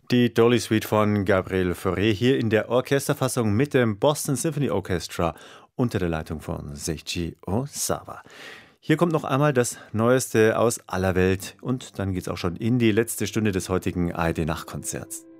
Die Dolly Suite von Gabriel Fauré hier in der Orchesterfassung mit dem Boston Symphony Orchestra unter der Leitung von Seiichi Osawa. Hier kommt noch einmal das Neueste aus aller Welt und dann geht's auch schon in die letzte Stunde des heutigen ARD-Nachtkonzerts.